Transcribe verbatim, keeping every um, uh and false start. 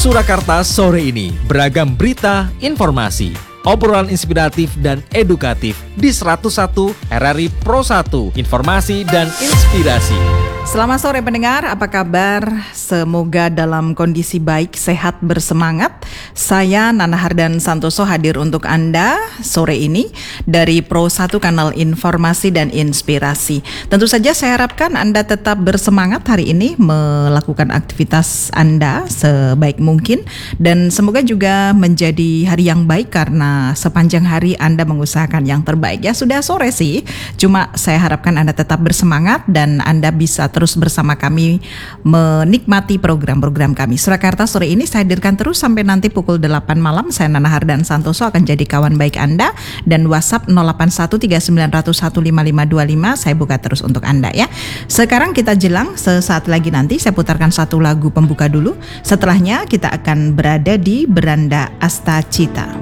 Surakarta sore ini, beragam berita, informasi, obrolan inspiratif dan edukatif di seratus satu R R I Pro satu, informasi dan inspirasi. Selamat sore pendengar, apa kabar? Semoga dalam kondisi baik, sehat, bersemangat. Saya Nana Hardan Santoso hadir untuk Anda sore ini dari Pro satu Kanal Informasi dan Inspirasi. Tentu saja saya harapkan Anda tetap bersemangat hari ini melakukan aktivitas Anda sebaik mungkin. Dan semoga juga menjadi hari yang baik karena sepanjang hari Anda mengusahakan yang terbaik. Ya sudah sore sih, cuma saya harapkan Anda tetap bersemangat dan Anda bisa terus bersama kami menikmati program-program kami. Surakarta sore ini saya hadirkan terus sampai nanti pukul delapan malam. Saya Nana Hardan Santoso akan jadi kawan baik Anda, dan WhatsApp nol delapan satu tiga sembilan nol satu lima lima dua lima saya buka terus untuk Anda ya. Sekarang kita jelang sesaat lagi nanti saya putarkan satu lagu pembuka dulu. Setelahnya kita akan berada di Beranda Asta Cita.